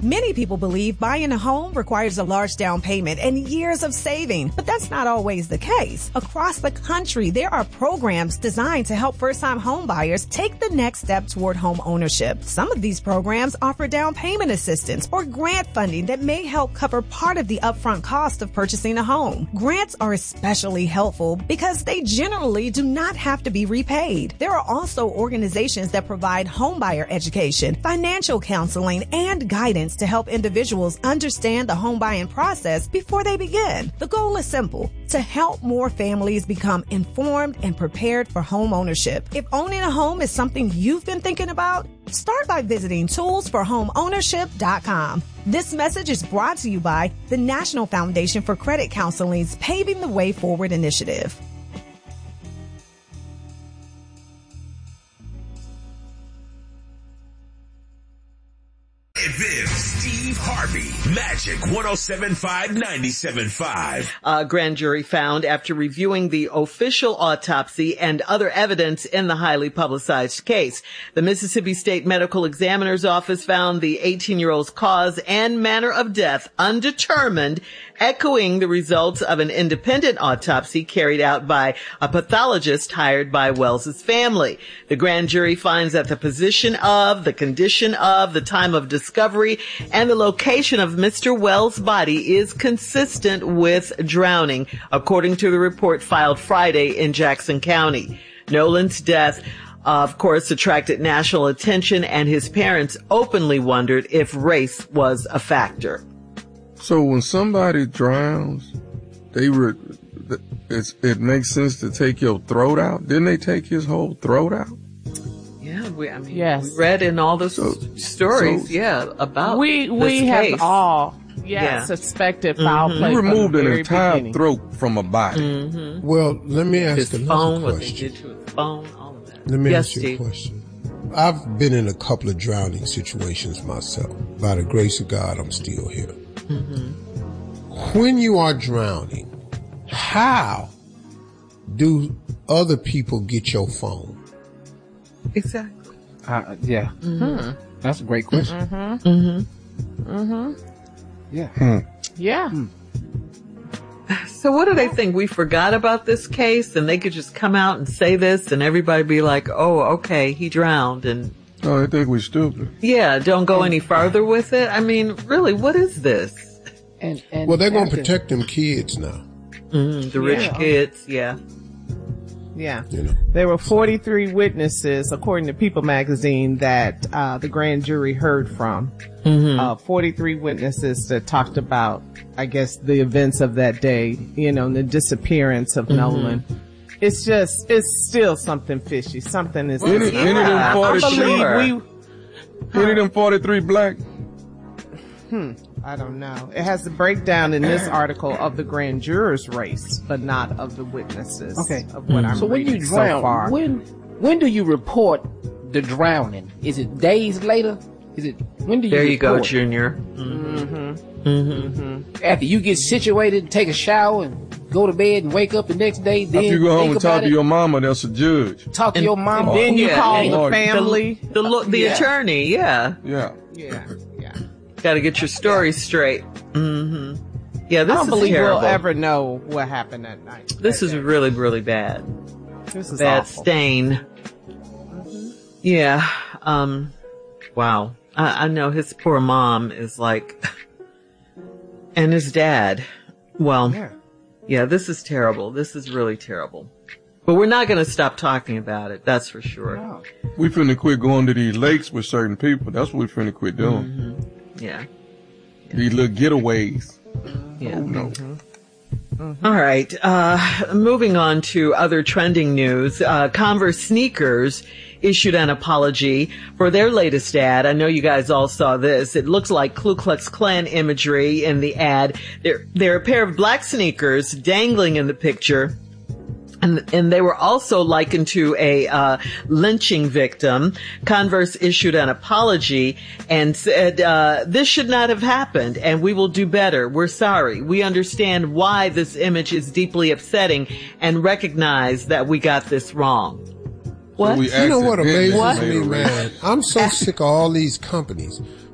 Many people believe buying a home requires a large down payment and years of saving, but that's not always the case. Across the country, there are programs designed to help first-time home buyers take the next step toward home ownership. Some of these programs offer down payment assistance or grant funding that may help cover part of the upfront cost of purchasing a home. Grants are especially helpful because they generally do not have to be repaid. There are also organizations that provide homebuyer education, financial counseling, and guidance to help individuals understand the home buying process before they begin. The goal is simple: to help more families become informed and prepared for home ownership. If owning a home is something you've been thinking about, start by visiting toolsforhomeownership.com. This message is brought to you by the National Foundation for Credit Counseling's Paving the Way Forward initiative. This Steve Harvey, Magic 107.5, 97.5. Grand jury found after reviewing the official autopsy and other evidence in the highly publicized case. The Mississippi State Medical Examiner's Office found the 18-year-old's cause and manner of death undetermined, echoing the results of an independent autopsy carried out by a pathologist hired by Wells's family. The grand jury finds that the position of, the condition of, the time of discovery, and the location of Mr. Wells' body is consistent with drowning, according to the report filed Friday in Jackson County. Nolan's death, of course, attracted national attention, and his parents openly wondered if race was a factor. So when somebody drowns, it makes sense to take your throat out. Didn't they take his whole throat out? Yeah, we yes. read in all the stories, about we this have case. all suspected foul play. You removed an entire beginning. throat from a body. Mm-hmm. Well, let me ask His another phone, what they question. did to his phone, all of that. Let me Yes, ask you Steve. a question. I've been in a couple of drowning situations myself. By the grace of God, I'm still here. Mm-hmm. When you are drowning, how do other people get your phone? Exactly. Yeah. Mm-hmm. That's a great question. Mm-hmm. Mm-hmm. Yeah. Yeah. So what do they think? We forgot about this case and they could just come out and say this and everybody be like, oh, okay, he drowned, and Oh, they think we're stupid. yeah, don't go any farther with it. I mean, really, what is this? And Well, they're going to protect them kids now. The rich kids, yeah. Yeah. You know. There were 43 witnesses, according to People magazine, that the grand jury heard from. 43 witnesses that talked about, I guess, the events of that day, you know, the disappearance of Nolan. It's still something fishy. Something is. Any of them I 43? believe Any of them 43 black? I don't know. It has the breakdown in this article of the grand juror's race, but not of the witnesses. Okay. Of what I'm So when you reading drown, so far. when do you report the drowning? Is it days later? When do you There you go, report? Junior. After you get situated, take a shower, and go to bed and wake up the next day, then After you go home think and talk about to it, your mama, that's a judge. talk to your mom, And then you Yeah, call and the Lord. family. The attorney, yeah. Yeah. Yeah. Got to get your story straight. Yeah, I this don't is believe terrible. we'll ever know what happened that night. This is really, really bad. This is Bad awful. stain. Yeah. Wow. I know his poor mom is like, and his dad. Well, yeah, this is terrible. This is really terrible. But we're not going to stop talking about it. That's for sure. No. We finna quit going to these lakes with certain people. That's what we finna quit doing. Yeah. These little getaways. Yeah. Oh, no. All right. Moving on to other trending news. Converse sneakers issued an apology for their latest ad. I know you guys all saw this. It looks like Ku Klux Klan imagery in the ad. They're a pair of black sneakers dangling in the picture. And they were also likened to a lynching victim. Converse issued an apology and said, this should not have happened, and we will do better. We're sorry. We understand why this image is deeply upsetting and recognize that we got this wrong. What? So we You know what accidentally amazes made me, a man? I'm so sick of all these companies.